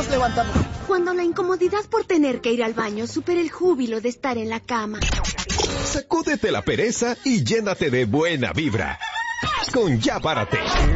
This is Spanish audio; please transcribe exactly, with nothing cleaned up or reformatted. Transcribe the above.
nos levantamos. Cuando la incomodidad por tener que ir al baño supera el júbilo de estar en la cama. Sacúdete la pereza y llénate de buena vibra. Con Ya Párate.